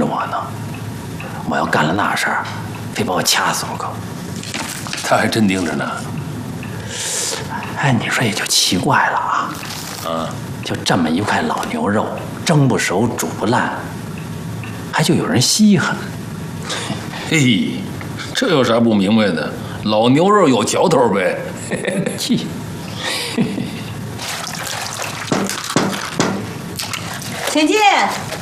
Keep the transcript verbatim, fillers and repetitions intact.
着我呢。我要干了那事儿，非把我掐死不可。 他还真盯着呢。 哎，你说也就奇怪了啊。 啊， 就这么一块老牛肉，蒸不熟，煮不烂，还就有人稀罕。 嘿，这有啥不明白的？老牛肉有嚼头呗。 气。 请进。